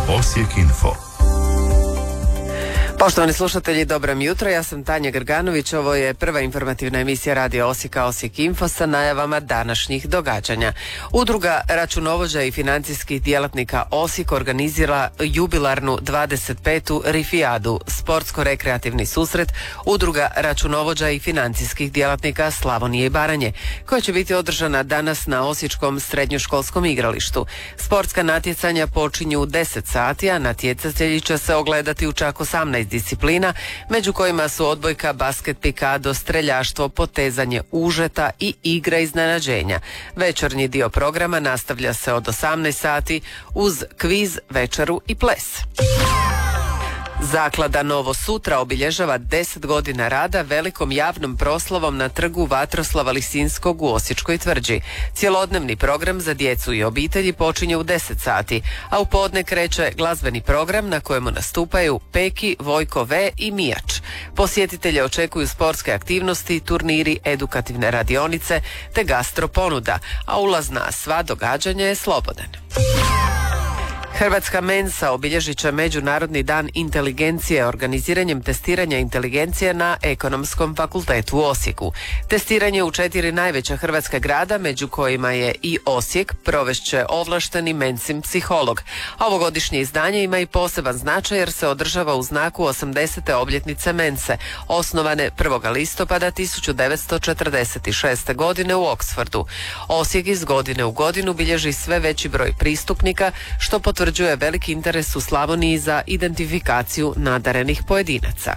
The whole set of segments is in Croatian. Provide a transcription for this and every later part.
Osijek Info. Poštovani slušatelji, dobro mi jutro, ja sam Tanja Grganović, ovo je prva informativna emisija Radio Osijeka Osijek Info sa najavama današnjih događanja. Udruga računovođa i financijskih djelatnika Osijek organizira jubilarnu 25. Rifijadu, sportsko-rekreativni susret Udruga računovođa i financijskih djelatnika Slavonije i Baranje, koja će biti održana danas na Osječkom srednjoškolskom igralištu. Sportska natjecanja počinju u 10 sati, a natjecatelji će se ogledati u čak 18 disciplina, među kojima su odbojka, basket, pikado, streljaštvo, potezanje užeta i igra iznenađenja. Večernji dio programa nastavlja se od 18 sati uz kviz, večeru i ples. Zaklada Novo Sutra obilježava 10 godina rada velikom javnom proslavom na trgu Vatroslava Lisinskog u Osječkoj tvrđi. Cjelodnevni program za djecu i obitelji počinje u 10 sati, a u podne kreće glazbeni program na kojemu nastupaju Peki, Vojko V i Mijač. Posjetitelje očekuju sportske aktivnosti, turniri, edukativne radionice te gastro ponuda, a ulaz na sva događanja je slobodan. Hrvatska Mensa obilježit će Međunarodni dan inteligencije organiziranjem testiranja inteligencije na Ekonomskom fakultetu u Osijeku. Testiranje u 4 najveća hrvatska grada, među kojima je i Osijek, provešće ovlašteni Mensin psiholog. Ovogodišnje izdanje ima i poseban značaj jer se održava u znaku 80. obljetnice Mense, osnovane 1. listopada 1946. godine u Oksfordu. Osijek iz godine u godinu bilježi sve veći broj pristupnika, što potvrđuje veliki interes u Slavoniji za identifikaciju nadarenih pojedinaca.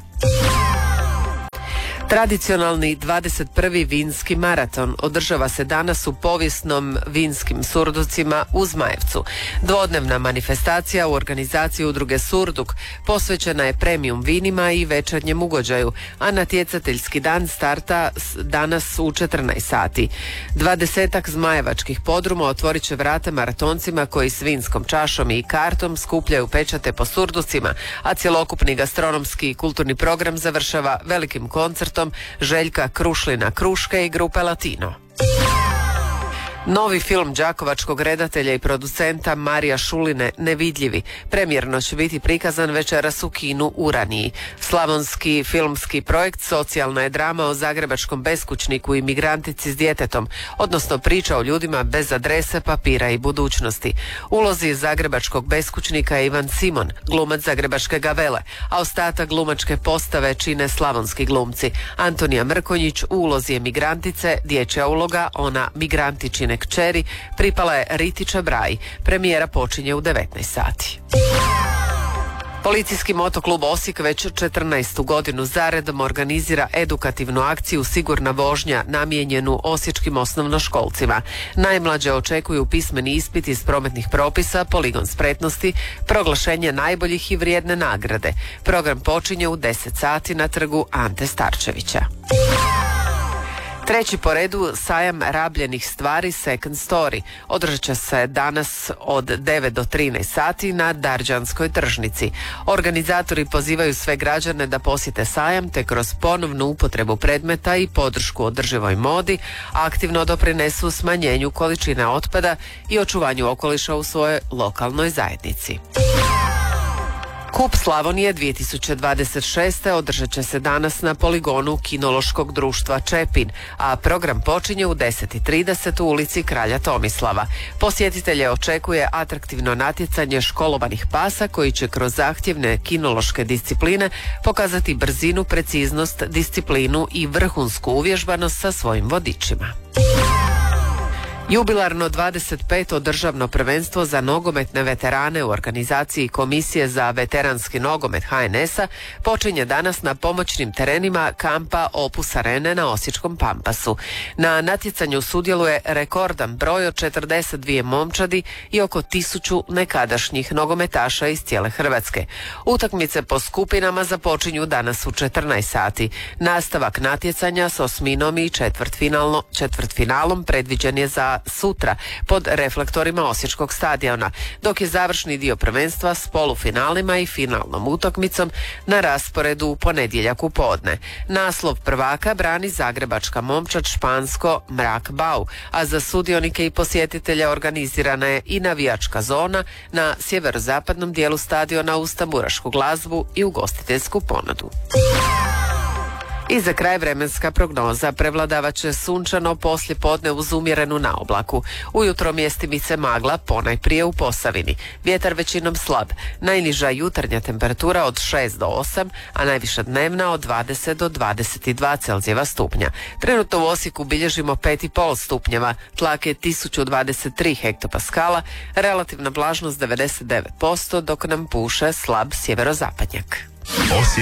Tradicionalni 21. vinski maraton održava se danas u povijesnom vinskim surducima u Zmajevcu. Dvodnevna manifestacija u organizaciji udruge Surduk posvećena je premium vinima i večernjem ugođaju, a natjecateljski dan starta danas u 14 sati. 20-ak zmajevačkih podruma otvorit će vrata maratoncima koji s vinskom čašom i kartom skupljaju pečate po surducima, a cjelokupni gastronomski i kulturni program završava velikim koncertom Željka Krušlina Kruške i grupe Latino. Novi film đakovačkog redatelja i producenta Marija Šuline Nevidljivi premijerno će biti prikazan večeras u kinu Uraniji. Slavonski filmski projekt socijalna je drama o zagrebačkom beskućniku i migrantici s djetetom, odnosno priča o ljudima bez adrese, papira i budućnosti. Ulozi zagrebačkog beskućnika je Ivan Simon, glumac zagrebačke Gavele, a ostatak glumačke postave čine slavonski glumci. Antonija Mrkonjić u ulozi je migrantice, dječja uloga, ona migrantičine kćeri, pripala je Riti Čabraji. Premijera počinje u 19 sati. Policijski motoklub Osijek već 14. godinu zaredom organizira edukativnu akciju Sigurna vožnja namijenjenu osječkim osnovnoškolcima. Najmlađe očekuju pismeni ispit iz prometnih propisa, poligon spretnosti, proglašenje najboljih i vrijedne nagrade. Program počinje u 10 sati na trgu Ante Starčevića. Treći po redu sajam rabljenih stvari Second Story održat će se danas od 9 do 13 sati na Darđanskoj tržnici. Organizatori pozivaju sve građane da posjete sajam te kroz ponovnu upotrebu predmeta i podršku održivoj modi aktivno doprinesu smanjenju količine otpada i očuvanju okoliša u svojoj lokalnoj zajednici. Kup Slavonije 2026. održat će se danas na poligonu Kinološkog društva Čepin, a program počinje u 10:30 u ulici Kralja Tomislava. Posjetitelje očekuje atraktivno natjecanje školovanih pasa koji će kroz zahtjevne kinološke discipline pokazati brzinu, preciznost, disciplinu i vrhunsku uvježbanost sa svojim vodičima. Jubilarno 25. državno prvenstvo za nogometne veterane u organizaciji Komisije za veteranski nogomet HNS-a počinje danas na pomoćnim terenima kampa Opus Arene na Osječkom Pampasu. Na natjecanju sudjeluje rekordan broj od 42 momčadi i oko 1000 nekadašnjih nogometaša iz cijele Hrvatske. Utakmice po skupinama započinju danas u 14 sati. Nastavak natjecanja s osminom i četvrtfinalom predviđen je za za sutra pod reflektorima Osječkog stadiona, dok je završni dio prvenstva s polufinalima i finalnom utakmicom na rasporedu u ponedjeljak u podne. Naslov prvaka brani zagrebačka momčad Špansko Mrak Bau, a za sudionike i posjetitelja organizirana je i navijačka zona na sjeverozapadnom dijelu stadiona uz tamburašku glazbu i ugostiteljsku ponudu. I za kraj vremenska prognoza. Prevladavat će sunčano poslijepodne uz umjerenu naoblaku. Ujutro mjestimice magla, ponajprije u Posavini. Vjetar većinom slab. Najniža jutarnja temperatura od 6 do 8, a najviša dnevna od 20 do 22 Celzijeva stupnja. Trenutno u Osijeku bilježimo 5,5 stupnjeva, tlak je 1023 hektopaskala, relativna vlažnost 99%, dok nam puše slab sjeverozapadnjak.